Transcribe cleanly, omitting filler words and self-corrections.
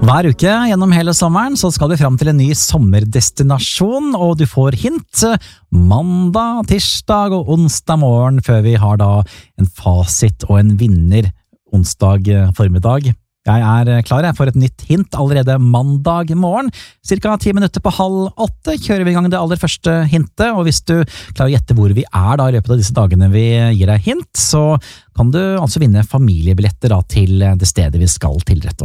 Hver uke gjennom hele sommeren så skal vi fram til en ny sommerdestinasjon, og du får hint mandag, tirsdag og onsdag morgen før vi har da en fasit og en vinner onsdag formiddag. Jeg er klar for et nytt hint allerede mandag morgen. Cirka 10 minutter på 7:30 kjører vi i gang det aller første hintet, og hvis du klarer å gjette hvor vi er da i løpet av disse dagene vi gir deg hint, så kan du altså vinne familiebilletter da til det stedet vi skal til rett og